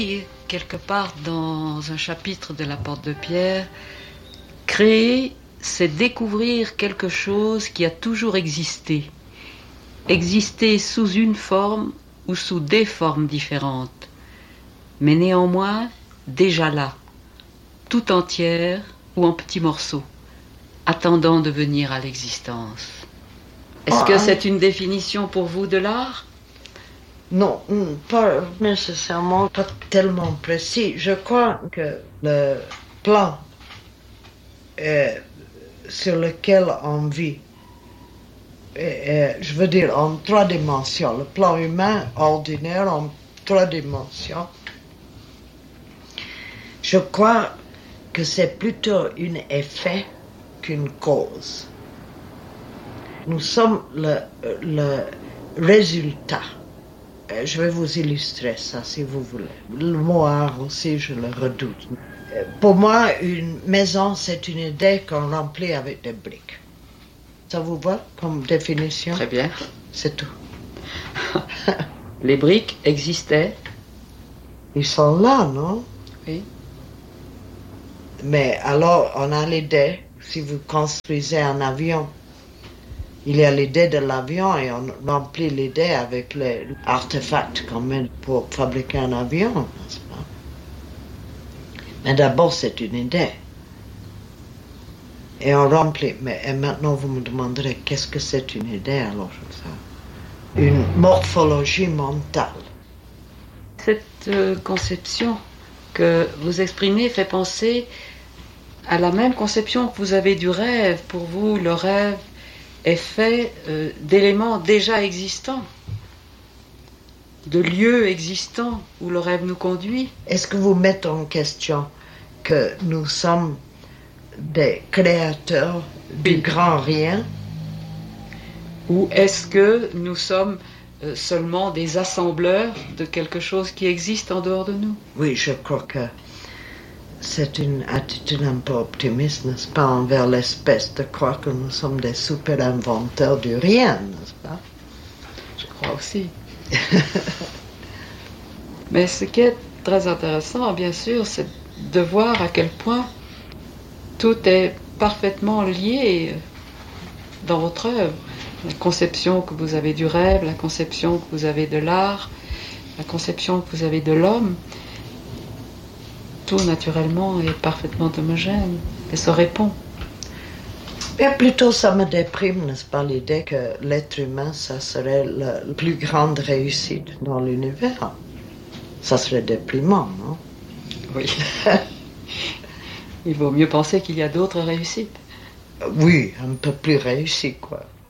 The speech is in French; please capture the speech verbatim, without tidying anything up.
Et quelque part dans un chapitre de la Porte de Pierre, créer, c'est découvrir quelque chose qui a toujours existé. Exister sous une forme ou sous des formes différentes, mais néanmoins déjà là, tout entière ou en petits morceaux, attendant de venir à l'existence. Est-ce que c'est une définition pour vous de l'art? Non, pas nécessairement, pas tellement précis. Je crois que le plan euh, sur lequel on vit, euh, je veux dire en trois dimensions, le plan humain ordinaire en trois dimensions, je crois que c'est plutôt un effet qu'une cause. Nous sommes le, le résultat. Je vais vous illustrer ça si vous voulez. Le mot art aussi, je le redoute. Pour moi, une maison, c'est une idée qu'on remplit avec des briques. Ça vous va comme définition? Très bien. C'est tout. Les briques existaient? Ils sont là, non? Oui. Mais alors, on a l'idée, si vous construisez un avion, il y a l'idée de l'avion et on remplit l'idée avec les artefacts qu'on met pour fabriquer un avion, n'est-ce pas? Mais d'abord, c'est une idée. Et on remplit. Mais et maintenant, vous me demanderez, qu'est-ce que c'est une idée alors? Ça? Une morphologie mentale. Cette euh, conception que vous exprimez fait penser à la même conception que vous avez du rêve. Pour vous, le rêve est fait euh, d'éléments déjà existants, de lieux existants où le rêve nous conduit. Est-ce que vous mettez en question que nous sommes des créateurs du Oui. grand rien? Ou est-ce que nous sommes euh, seulement des assembleurs de quelque chose qui existe en dehors de nous? Oui, je crois que c'est une attitude un peu optimiste, n'est-ce pas, envers l'espèce, de croire que nous sommes des super inventeurs du rien, n'est-ce pas? Je crois aussi. Mais ce qui est très intéressant, bien sûr, c'est de voir à quel point tout est parfaitement lié dans votre œuvre. La conception que vous avez du rêve, la conception que vous avez de l'art, la conception que vous avez de l'homme, tout naturellement est parfaitement homogène et se répond. Et plutôt ça me déprime, n'est-ce pas, l'idée que l'être humain, ça serait la plus grande réussite dans l'univers. Ça serait déprimant, non? Oui. Il vaut mieux penser qu'il y a d'autres réussites. Oui, un peu plus réussies, quoi.